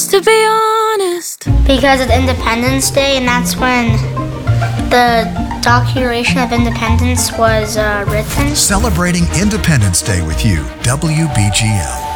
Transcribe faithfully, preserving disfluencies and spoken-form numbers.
Just to be honest. Because it's Independence Day, and that's when the Declaration of Independence was uh, written. Celebrating Independence Day with you, W B G L.